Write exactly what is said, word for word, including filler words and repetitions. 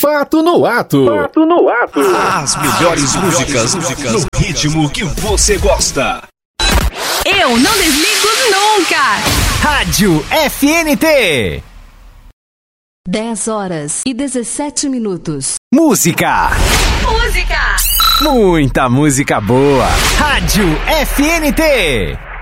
Fato no Ato. Fato no Ato. As melhores músicas no ritmo que você gosta. Eu não desligo nunca. Rádio F N T. dez horas e dezessete minutos. Música. Música. Muita música boa. Rádio F N T.